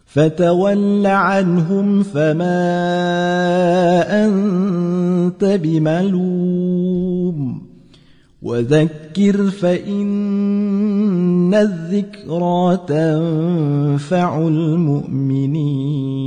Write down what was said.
فتول عنهم فما أنت بملوم وذكر فإن الذكرى تنفع المؤمنين